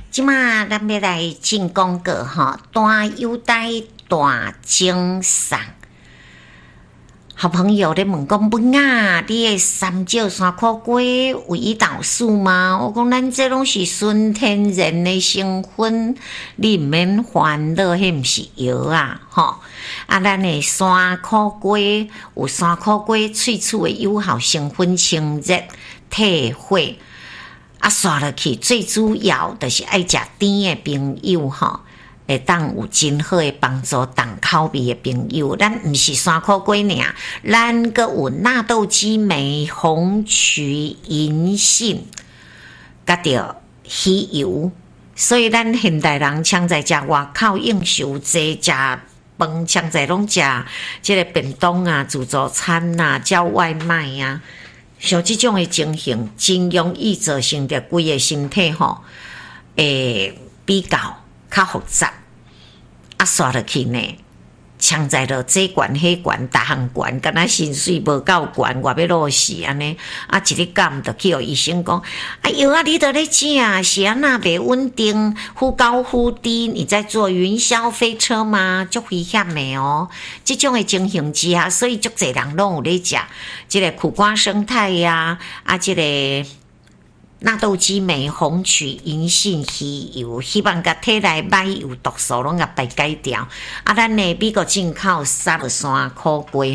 即马咱要来进广告吼，大优待大精送。好朋友咧问讲，文啊，你的三椒山苦粿有胰岛素吗？我讲咱这拢是纯天然的成分，你毋免烦恼，迄毋是药啊，吼。啊，咱的山苦粿有山苦粿萃取的有效成分，清热退火。啊，刷落去最主要就是爱食甜的朋友吼。会当有真好的帮助，重口味的朋友，咱毋是山苦粿尔，咱阁有纳豆激酶、红曲、银杏，甲着鱼油，所以咱现代人常在食外口应酬济食饭，常在拢食即个便当啊、自助餐啊、叫外卖啊，像即种的情形，真容易造成着规个身体吼，比较复杂。啊，刷落去呢，常在落这悬、迄悬、逐项悬，敢若薪水无够悬，我要落死安尼。啊，一日干就去互医生讲，哎呦啊，你都咧食，是安那袂稳定，忽高忽低，你在坐云霄飞车吗？足危险的哦！这种的情形之下，所以足侪人拢有咧食，即个苦瓜生态呀，即个。纳豆激酶、红曲、银杏、鱼油，希望甲体内歹有毒素拢甲排解掉。啊，咱的美国进口沙勒山苦粿。